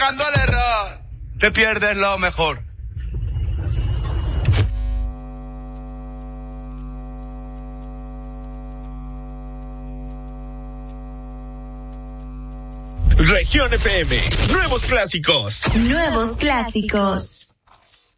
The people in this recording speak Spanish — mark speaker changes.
Speaker 1: buscando el error, te pierdes lo mejor.
Speaker 2: Región FM, nuevos clásicos.
Speaker 3: Nuevos clásicos.